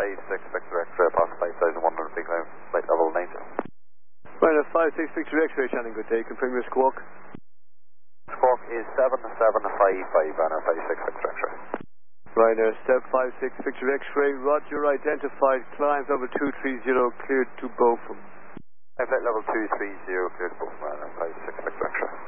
56 Victor X-ray, past 5,100 feet, flight level 90. Ryder 56 Victor X-ray, Shannon, good day. Confirm your squawk. Squawk is 7755, Ryder 56 Victor X-ray. Ryder 756 Victor X-ray, Roger, identified, climb number 230, cleared to Beaufort. Flight level 230, cleared to Beaufort, Ryder 56 Victor X-ray.